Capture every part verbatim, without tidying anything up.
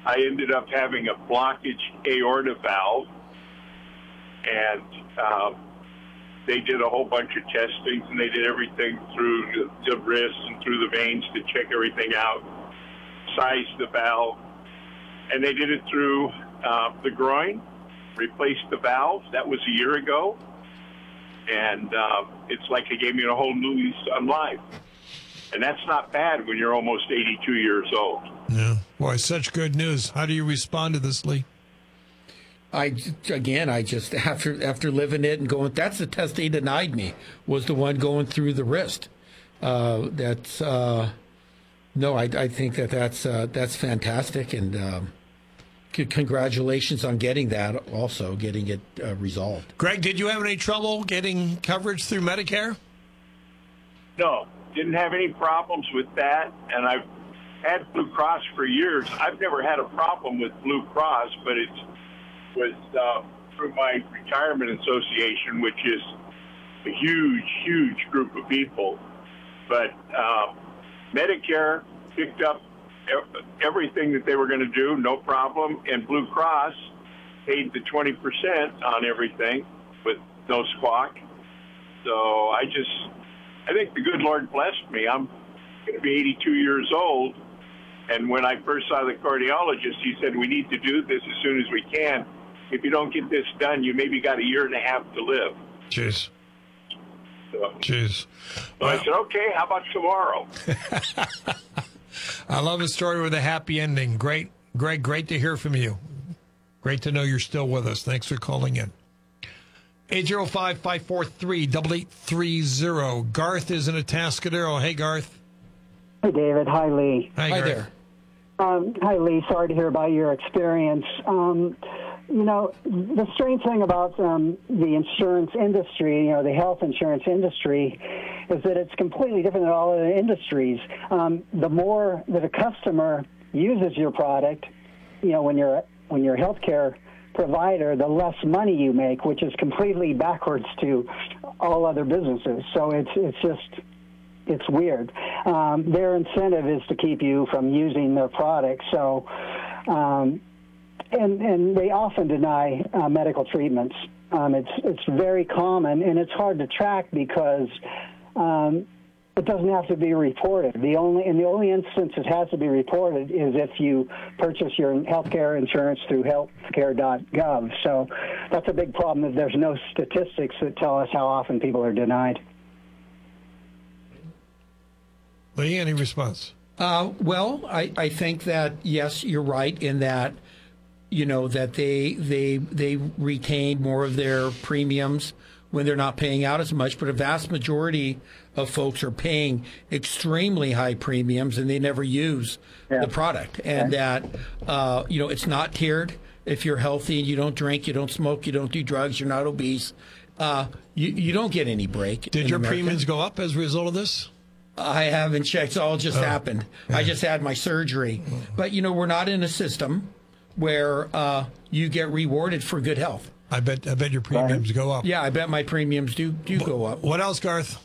I ended up having a blockage aorta valve, and um, they did a whole bunch of testings, and they did everything through the, the wrists and through the veins to check everything out, sized the valve, and they did it through uh, the groin, replaced the valve. That was a year ago, and uh, it's like it gave me a whole new lease on life. And that's not bad when you're almost eighty-two years old. Yeah. Boy, such good news. How do you respond to this, Lee? I, again, I just, after after living it and going, that's the test they denied me, was the one going through the wrist. Uh, that's, uh, no, I, I think that that's, uh, that's fantastic. And um, c- congratulations on getting that, also getting it uh, resolved. Greg, did you have any trouble getting coverage through Medicare? No. Didn't have any problems with that, and I've had Blue Cross for years. I've never had a problem with Blue Cross, but it's was uh, through my retirement association, which is a huge, huge group of people. But uh, Medicare picked up everything that they were going to do, no problem, and Blue Cross paid the twenty percent on everything with no squawk. So I just... I think the good Lord blessed me. I'm going to be eighty-two years old, and when I first saw the cardiologist, he said, we need to do this as soon as we can. If you don't get this done, you maybe got a year and a half to live. Jeez. So, Jeez. So Well, I said, okay, how about tomorrow? I love a story with a happy ending. Great, Greg, great to hear from you. Great to know you're still with us. Thanks for calling in. eight zero five, five four three, eight eight three zero. Garth is in Atascadero. Hey, Garth. Hey, David. Hi, Lee. Hi, Hi Garth. there. Um, hi, Lee. Sorry to hear about your experience. Um, you know, the strange thing about um, the insurance industry, you know, the health insurance industry, is that it's completely different than all other industries. Um, the more that a customer uses your product, you know, when you're when you're a healthcare provider, the less money you make, which is completely backwards to all other businesses. So it's it's just it's weird. Um, their incentive is to keep you from using their product. So, um, and and they often deny uh, medical treatments. Um, it's it's very common, and it's hard to track because um, it doesn't have to be reported. The only in the only instance it has to be reported is if you purchase your healthcare insurance through healthcare dot gov. So that's a big problem. That there's no statistics that tell us how often people are denied. Lee, any response? Uh, well, I, I think that, yes, you're right in that, you know, that they they they retain more of their premiums when they're not paying out as much, but a vast majority of folks are paying extremely high premiums and they never use Yeah. the product. And that, uh, you know, it's not tiered. If you're healthy and you don't drink, you don't smoke, you don't do drugs, you're not obese, uh, you, you don't get any break. Did in your America. premiums go up as a result of this? I haven't checked. It's all just Oh. happened. I just had my surgery. But, you know, we're not in a system where uh, you get rewarded for good health. I bet I bet your premiums go up. Yeah, I bet my premiums do, do go up. What else, Garth?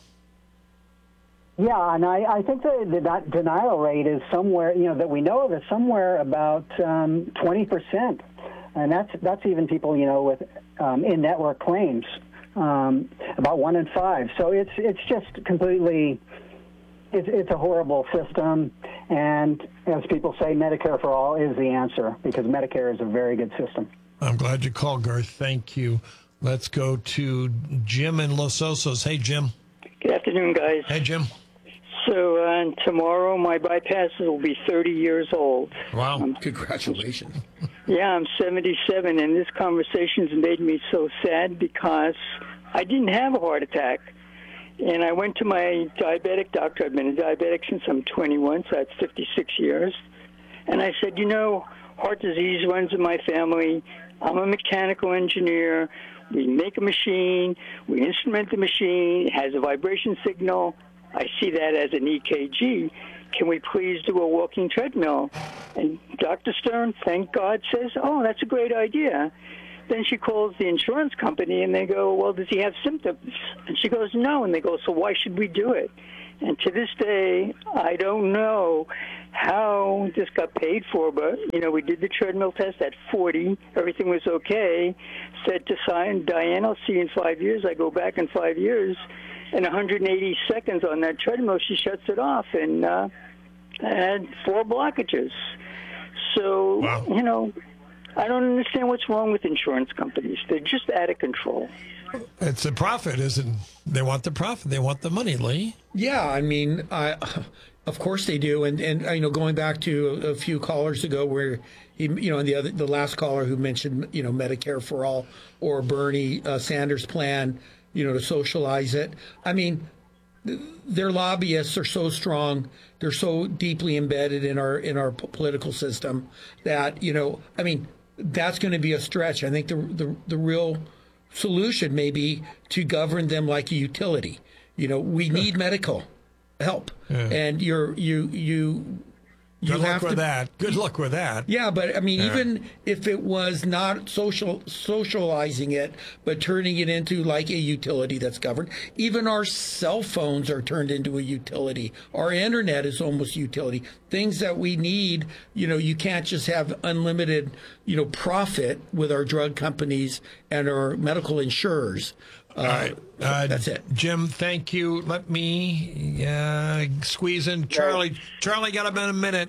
Yeah, and I, I think the, the not- denial rate is somewhere, you know, that we know of is somewhere about um, twenty percent. And that's that's even people, you know, with um, in-network claims, um, about one in five. So it's it's just completely, it's, it's a horrible system. And as people say, Medicare for all is the answer because Medicare is a very good system. I'm glad you called, Garth. Thank you. Let's go to Jim in Los Osos. Hey, Jim. Good afternoon, guys. Hey, Jim. So uh, tomorrow my bypass will be thirty years old. Wow. Um, Congratulations. yeah, I'm seventy-seven, and this conversation's made me so sad because I didn't have a heart attack. And I went to my diabetic doctor. I've been a diabetic since I'm twenty-one, so that's fifty-six years. And I said, you know, heart disease runs in my family. I'm a mechanical engineer. We make a machine. We instrument the machine. It has a vibration signal. I see that as an E K G. Can we please do a walking treadmill? And Doctor Stern, thank God, says, oh, that's a great idea. Then she calls the insurance company, and they go, well, does he have symptoms? And she goes, no. And they go, so why should we do it? And to this day, I don't know how this got paid for, but, you know, we did the treadmill test at forty. Everything was okay. Said to sign, Diane, I'll see you in five years. I go back in five years, and one hundred eighty seconds on that treadmill, she shuts it off, and uh, I had four blockages. So, wow. you know, I don't understand what's wrong with insurance companies. They're just out of control. It's a profit, isn't? They want the profit. They want the money, Lee. Yeah, I mean, I, of course they do. And and you know, going back to a, a few callers ago, where he, you know, and the other, the last caller who mentioned, you know, Medicare for all or Bernie uh, Sanders' plan, you know, to socialize it. I mean, their lobbyists are so strong. They're so deeply embedded in our in our political system that, you know, I mean, that's going to be a stretch. I think the the the real solution may be to govern them like a utility. You know, we need medical help, yeah. and you're you you. You Good luck have with to, that. Good luck with that. Yeah, but I mean, yeah. even if it was not social socializing it, but turning it into like a utility that's governed, even our cell phones are turned into a utility. Our internet is almost utility. Things that we need, you know, you can't just have unlimited, you know, profit with our drug companies and our medical insurers. All right. Uh, that's it. Jim, thank you. Let me uh, squeeze in Charlie. Charlie, got about a minute.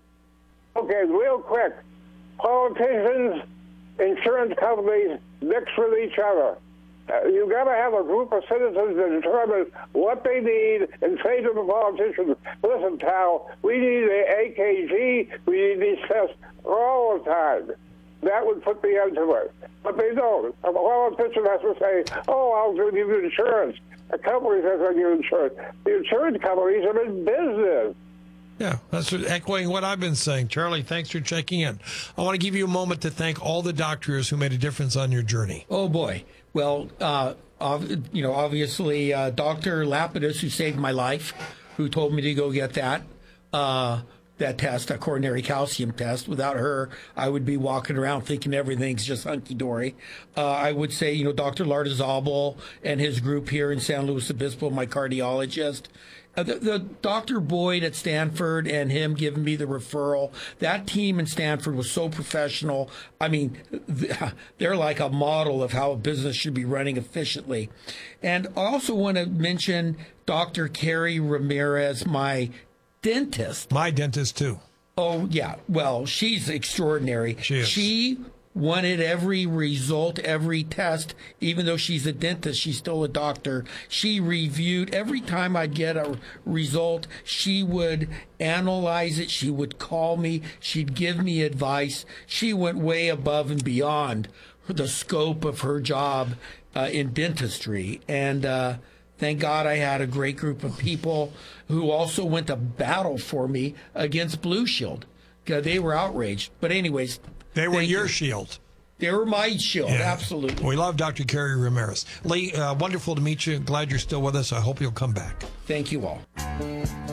Okay, real quick. Politicians, insurance companies mix with each other. Uh, you got to have a group of citizens that determine what they need and say to the politicians, listen, Tal, we need the A K G, we need these tests all the time. That would put the end to it. But they don't. A politician has to say, oh, I'll give you insurance. A company has to give you insurance. The insurance companies are in business. Yeah, that's echoing what I've been saying. Charlie, thanks for checking in. I want to give you a moment to thank all the doctors who made a difference on your journey. Oh, boy. Well, uh, ov- you know, obviously, uh, Doctor Lapidus, who saved my life, who told me to go get that. Uh, that test, a coronary calcium test. Without her, I would be walking around thinking everything's just hunky-dory. Uh, I would say, you know, Doctor Lardizabal and his group here in San Luis Obispo, my cardiologist. Uh, the, the Doctor Boyd at Stanford and him giving me the referral, that team in Stanford was so professional. I mean, they're like a model of how a business should be running efficiently. And I also want to mention Doctor Carrie Ramirez, my dentist. My dentist, too. Oh, yeah. Well, she's extraordinary. She is. She wanted every result, every test. Even though she's a dentist, she's still a doctor. She reviewed every time I'd get a result. She would analyze it. She would call me. She'd give me advice. She went way above and beyond the scope of her job uh, in dentistry. And, uh, thank God I had a great group of people who also went to battle for me against Blue Shield. They were outraged. But anyways. They were your you. shield. They were my shield, yeah. Absolutely. We love Doctor Carrie Ramirez. Lee, uh, wonderful to meet you. Glad you're still with us. I hope you'll come back. Thank you all.